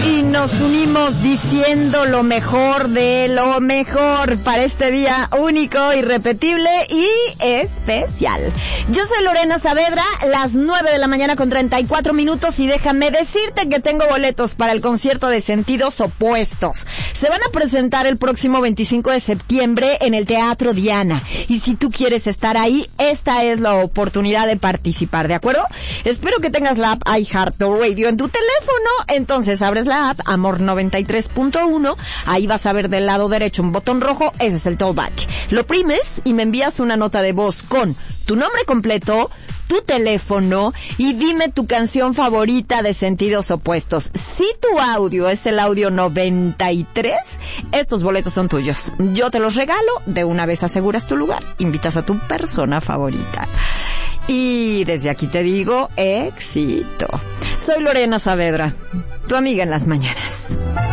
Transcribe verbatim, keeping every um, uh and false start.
Y nos unimos diciendo lo mejor de lo mejor para este día único, irrepetible y especial. Yo soy Lorena Saavedra, las nueve de la mañana con treinta y cuatro minutos, y déjame decirte que tengo boletos para el concierto de Sentidos Opuestos. Se van a presentar el próximo veinticinco de septiembre en el Teatro Diana. Y si tú quieres estar ahí, esta es la oportunidad de participar, ¿de acuerdo? Espero que tengas la app iHeartRadio en tu teléfono. Entonces abres la app Amor noventa y tres punto uno, ahí vas a ver del lado derecho un botón rojo, ese es el Tollback. Lo oprimes y me envías una nota de voz con tu nombre completo, tu teléfono y dime tu canción favorita de Sentidos Opuestos. Si tu audio es el audio noventa y tres, estos boletos son tuyos. Yo te los regalo, de una vez aseguras tu lugar, invitas a tu persona favorita. Y desde aquí te digo, éxito. Soy Lorena Saavedra, tu amiga en las mañanas.